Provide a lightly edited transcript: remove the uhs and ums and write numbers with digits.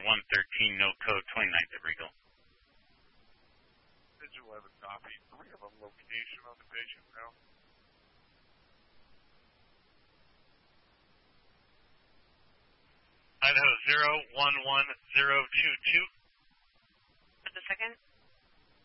113, no code, 29th of Regal. Digital 11 copy. Do we have a location on the patient now? Idaho 011022. For the second?